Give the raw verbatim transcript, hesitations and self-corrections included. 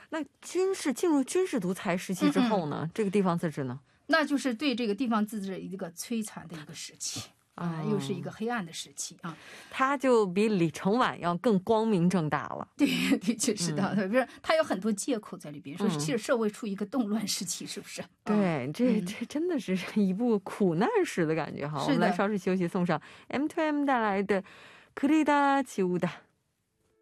那军事进入军事独裁时期之后呢，这个地方自治呢？ 那就是对这个地方自治一个摧残的一个时期啊，又是一个黑暗的时期啊。 它就比李承晚要更光明正大了。 对，的确是的，不是它有很多借口在里边，说其实社会处于一个动乱时期，是不是？ 对，这这真的是一部苦难史的感觉哈。我们来稍事休息，送上 M to M 带来的《그리다 지우다》。